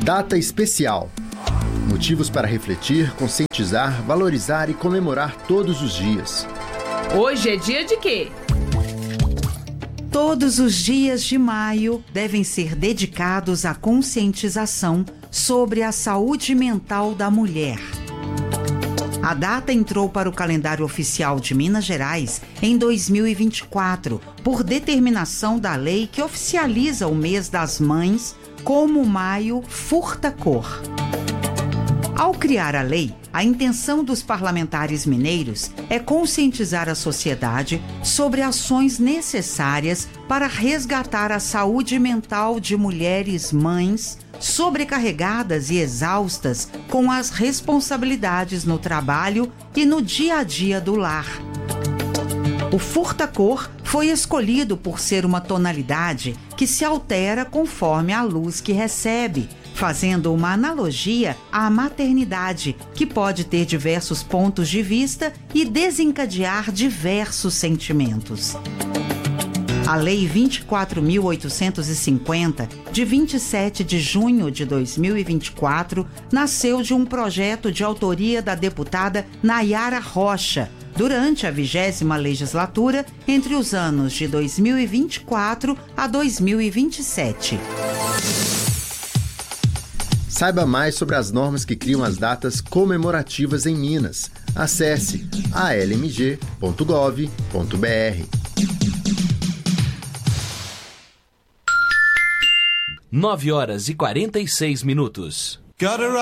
Data especial. Motivos para refletir, conscientizar, valorizar e comemorar todos os dias. Hoje é dia de quê? Todos os dias de maio devem ser dedicados à conscientização sobre a saúde mental da mulher. A data entrou para o calendário oficial de Minas Gerais em 2024, por determinação da lei que oficializa o mês das mães como maio furta-cor. Ao criar a lei, a intenção dos parlamentares mineiros é conscientizar a sociedade sobre ações necessárias para resgatar a saúde mental de mulheres mães sobrecarregadas e exaustas com as responsabilidades no trabalho e no dia a dia do lar. O furta-cor foi escolhido por ser uma tonalidade que se altera conforme a luz que recebe, fazendo uma analogia à maternidade, que pode ter diversos pontos de vista e desencadear diversos sentimentos. A Lei 24.850, de 27 de junho de 2024, nasceu de um projeto de autoria da deputada Nayara Rocha, durante a 20ª legislatura, entre os anos de 2024 a 2027. Saiba mais sobre as normas que criam as datas comemorativas em Minas. Acesse almg.gov.br. 9h46.